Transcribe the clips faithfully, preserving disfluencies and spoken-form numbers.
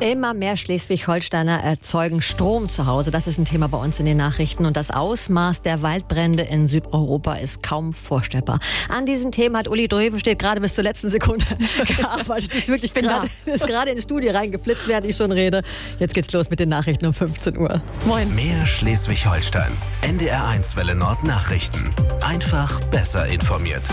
Immer mehr Schleswig-Holsteiner erzeugen Strom zu Hause. Das ist ein Thema bei uns in den Nachrichten. Und das Ausmaß der Waldbrände in Südeuropa ist kaum vorstellbar. An diesen Themen hat Uli Drövenstedt gerade bis zur letzten Sekunde gearbeitet. Ist wirklich gerade, ist gerade in die Studie reingeflitzt, während ich schon rede. Jetzt geht's los mit den Nachrichten um fünfzehn Uhr. Moin. Mehr Schleswig-Holstein. N D R eins Welle Nord Nachrichten. Einfach besser informiert.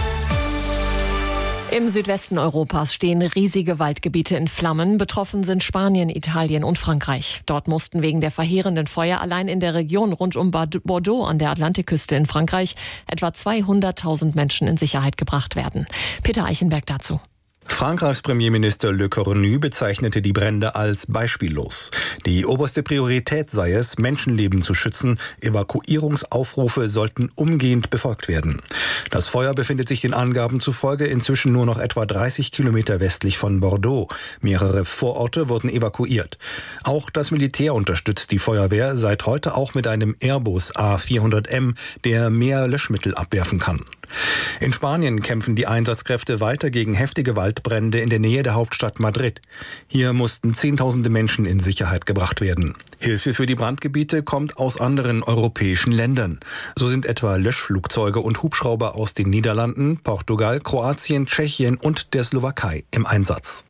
Im Südwesten Europas stehen riesige Waldgebiete in Flammen. Betroffen sind Spanien, Italien und Frankreich. Dort mussten wegen der verheerenden Feuer allein in der Region rund um Bordeaux an der Atlantikküste in Frankreich etwa zweihunderttausend Menschen in Sicherheit gebracht werden. Peter Eichenberg dazu. Frankreichs Premierminister Le Cornu bezeichnete die Brände als beispiellos. Die oberste Priorität sei es, Menschenleben zu schützen. Evakuierungsaufrufe sollten umgehend befolgt werden. Das Feuer befindet sich den Angaben zufolge inzwischen nur noch etwa dreißig Kilometer westlich von Bordeaux. Mehrere Vororte wurden evakuiert. Auch das Militär unterstützt die Feuerwehr, seit heute auch mit einem Airbus A vierhundert M, der mehr Löschmittel abwerfen kann. In Spanien kämpfen die Einsatzkräfte weiter gegen heftige Waldbrände in der Nähe der Hauptstadt Madrid. Hier mussten Zehntausende Menschen in Sicherheit gebracht werden. Hilfe für die Brandgebiete kommt aus anderen europäischen Ländern. So sind etwa Löschflugzeuge und Hubschrauber aus den Niederlanden, Portugal, Kroatien, Tschechien und der Slowakei im Einsatz.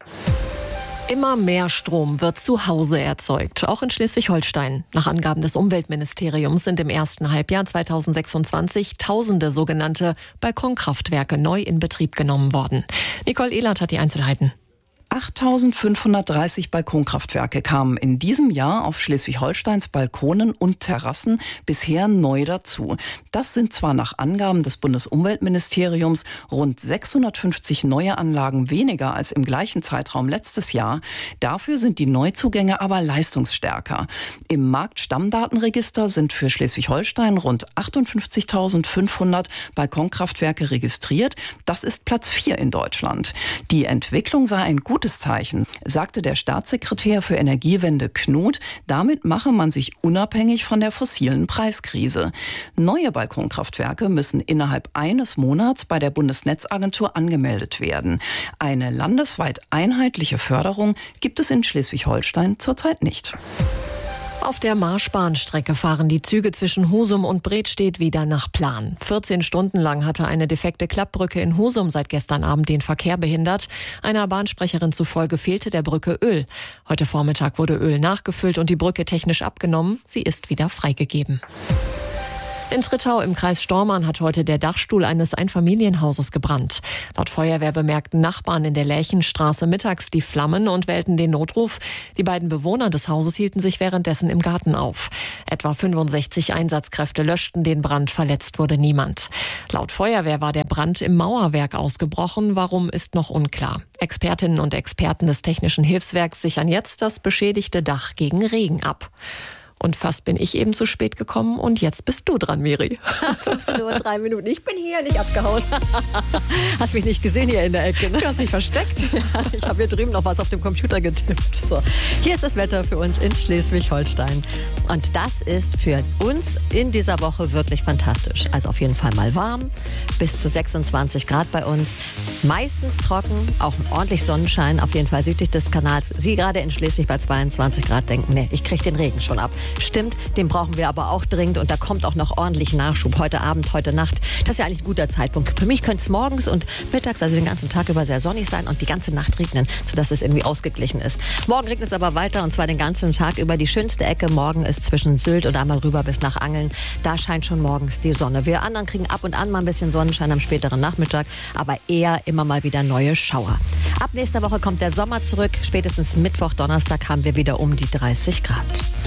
Immer mehr Strom wird zu Hause erzeugt, auch in Schleswig-Holstein. Nach Angaben des Umweltministeriums sind im ersten Halbjahr zweitausendsechsundzwanzig tausende sogenannte Balkonkraftwerke neu in Betrieb genommen worden. Nicole Ehlert hat die Einzelheiten. achttausendfünfhundertdreißig Balkonkraftwerke kamen in diesem Jahr auf Schleswig-Holsteins Balkonen und Terrassen bisher neu dazu. Das sind zwar nach Angaben des Bundesumweltministeriums rund sechshundertfünfzig neue Anlagen weniger als im gleichen Zeitraum letztes Jahr. Dafür sind die Neuzugänge aber leistungsstärker. Im Marktstammdatenregister sind für Schleswig-Holstein rund achtundfünfzigtausendfünfhundert Balkonkraftwerke registriert. Das ist Platz vier in Deutschland. Die Entwicklung sei ein gutes Zeichen, sagte der Staatssekretär für Energiewende Knut. Damit mache man sich unabhängig von der fossilen Preiskrise. Neue Balkonkraftwerke müssen innerhalb eines Monats bei der Bundesnetzagentur angemeldet werden. Eine landesweit einheitliche Förderung gibt es in Schleswig-Holstein zurzeit nicht. Auf der Marschbahnstrecke fahren die Züge zwischen Husum und Bredstedt wieder nach Plan. vierzehn Stunden lang hatte eine defekte Klappbrücke in Husum seit gestern Abend den Verkehr behindert. Einer Bahnsprecherin zufolge fehlte der Brücke Öl. Heute Vormittag wurde Öl nachgefüllt und die Brücke technisch abgenommen. Sie ist wieder freigegeben. In Trittau im Kreis Stormarn hat heute der Dachstuhl eines Einfamilienhauses gebrannt. Laut Feuerwehr bemerkten Nachbarn in der Lärchenstraße mittags die Flammen und wählten den Notruf. Die beiden Bewohner des Hauses hielten sich währenddessen im Garten auf. Etwa fünfundsechzig Einsatzkräfte löschten den Brand, verletzt wurde niemand. Laut Feuerwehr war der Brand im Mauerwerk ausgebrochen. Warum, ist noch unklar. Expertinnen und Experten des Technischen Hilfswerks sichern jetzt das beschädigte Dach gegen Regen ab. Und fast bin ich eben zu spät gekommen und jetzt bist du dran, Miri. fünfzehn Uhr, drei Minuten. Ich bin hier, nicht abgehauen. Hast mich nicht gesehen hier in der Ecke, ne? Du hast dich versteckt. Ja, ich habe hier drüben noch was auf dem Computer getippt. So. Hier ist das Wetter für uns in Schleswig-Holstein. Und das ist für uns in dieser Woche wirklich fantastisch. Also auf jeden Fall mal warm, bis zu sechsundzwanzig Grad bei uns. Meistens trocken, auch ordentlich Sonnenschein, auf jeden Fall südlich des Kanals. Sie gerade in Schleswig bei zweiundzwanzig Grad denken, nee, ich kriege den Regen schon ab. Stimmt, den brauchen wir aber auch dringend und da kommt auch noch ordentlich Nachschub heute Abend, heute Nacht. Das ist ja eigentlich ein guter Zeitpunkt. Für mich könnte es morgens und mittags, also den ganzen Tag über, sehr sonnig sein und die ganze Nacht regnen, sodass es irgendwie ausgeglichen ist. Morgen regnet es aber weiter und zwar den ganzen Tag über. Die schönste Ecke morgen ist zwischen Sylt und einmal rüber bis nach Angeln. Da scheint schon morgens die Sonne. Wir anderen kriegen ab und an mal ein bisschen Sonnenschein am späteren Nachmittag, aber eher immer mal wieder neue Schauer. Ab nächster Woche kommt der Sommer zurück. Spätestens Mittwoch, Donnerstag haben wir wieder um die dreißig Grad.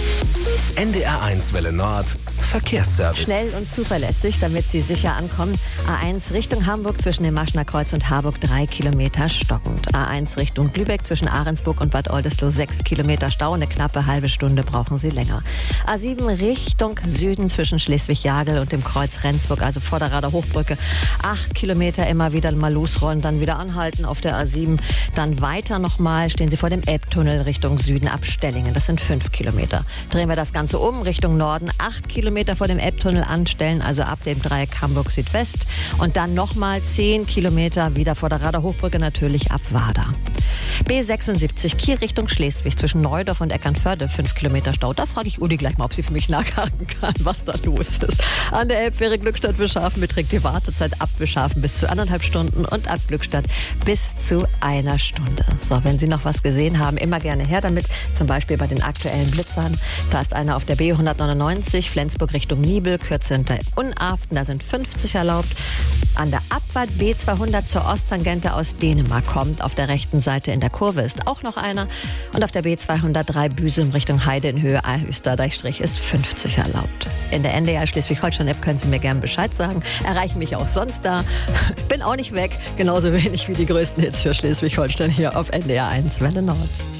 N D R eins Welle Nord Verkehrsservice. Schnell und zuverlässig, damit Sie sicher ankommen. A eins Richtung Hamburg zwischen dem Maschner Kreuz und Harburg drei Kilometer stockend. A eins Richtung Lübeck zwischen Ahrensburg und Bad Oldesloe sechs Kilometer Stau. Eine knappe halbe Stunde brauchen Sie länger. A sieben Richtung Süden zwischen Schleswig-Jagel und dem Kreuz Rendsburg, also Vorderrader Hochbrücke. acht Kilometer immer wieder mal losrollen, dann wieder anhalten auf der A sieben. Dann weiter nochmal stehen Sie vor dem Elbtunnel Richtung Süden ab Stellingen. Das sind fünf Kilometer. Drehen wir das Ganze um Richtung Norden. acht Kilometer vor dem Elbtunnel anstellen, also ab dem Dreieck Hamburg Südwest. Und dann nochmal zehn Kilometer wieder vor der Rader Hochbrücke natürlich ab Warda. B sechsundsiebzig Kiel Richtung Schleswig zwischen Neudorf und Eckernförde, fünf Kilometer Stau. Da frage ich Udi gleich mal, ob sie für mich nachhaken kann, was da los ist. An der Elbfähre Glückstadt-Wischhafen beträgt die Wartezeit ab Wischhafen bis zu anderthalb Stunden und ab Glückstadt bis zu einer Stunde. So, wenn Sie noch was gesehen haben, immer gerne her damit. Zum Beispiel bei den aktuellen Blitzern. Da ist einer auf der B hundertneunundneunzig, Flensburg Richtung Nibel, Kürze hinter Unaften, da sind fünfzig erlaubt. An der Abfahrt B zweihundert zur Osttangente aus Dänemark kommt. Auf der rechten Seite in der Kurve ist auch noch einer. Und auf der B zweihundertdrei Büsum Richtung Heide in Höhe Ahrhüster-Deichstrich ist fünfzig erlaubt. In der N D R Schleswig-Holstein-App können Sie mir gerne Bescheid sagen. Erreichen mich auch sonst da. Bin auch nicht weg. Genauso wenig wie die größten Hits für Schleswig-Holstein hier auf N D R eins Welle Nord.